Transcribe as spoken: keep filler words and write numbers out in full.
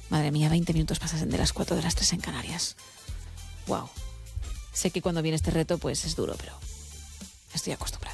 Madre mía, veinte minutos pasan de las cuatro de las tres en Canarias. Wow. Sé que cuando viene este reto pues es duro, pero estoy acostumbrada.